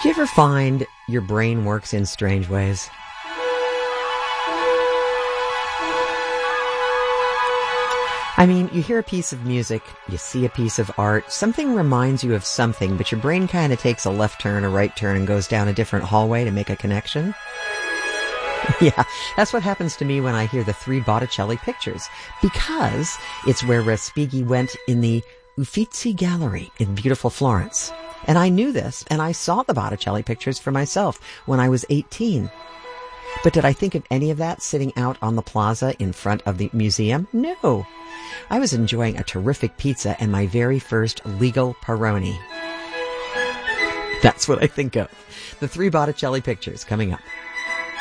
Do you ever find your brain works in strange ways? I mean, you hear a piece of music, you see a piece of art, something reminds you of something, but your brain kind of takes a left turn, a right turn, and goes down a different hallway to make a connection. Yeah, that's what happens to me when I hear the 3 Botticelli pictures, because it's where Respighi went in the Uffizi Gallery in beautiful Florence. And I knew this, and I saw the Botticelli pictures for myself when I was 18. But did I think of any of that sitting out on the plaza in front of the museum? No. I was enjoying a terrific pizza and my very first legal Peroni. That's what I think of. The 3 Botticelli pictures coming up.